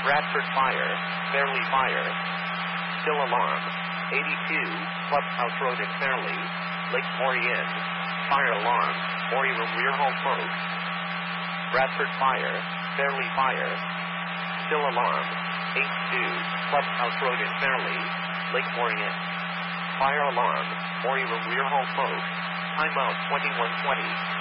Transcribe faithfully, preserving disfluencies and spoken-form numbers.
Bradford Fire, Fairley Fire. Still alarm. eighty-two, Clubhouse Road in Fairley, Lake Orion. Fire alarm, Maury Room rear home smoke. Bradford Fire, Fairley Fire. Still alarm. eighty-two, Clubhouse Road in Fairley, Lake Orion. Fire alarm, Maury Room rear home smoke. Timeout twenty-one twenty.